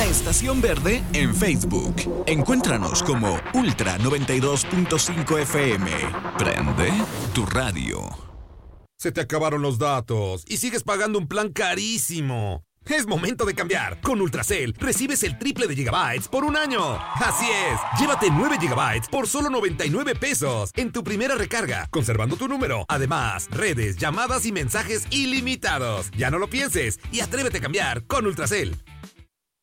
Estación Verde en Facebook. Encuéntranos como Ultra 92.5 FM. Prende tu radio. Se te acabaron los datos y sigues pagando un plan carísimo. Es momento de cambiar. Con Ultracel recibes el triple de gigabytes por un año. Así es, llévate 9 gigabytes por solo 99 pesos en tu primera recarga, conservando tu número. Además, redes, llamadas y mensajes ilimitados. Ya no lo pienses y atrévete a cambiar con Ultracel.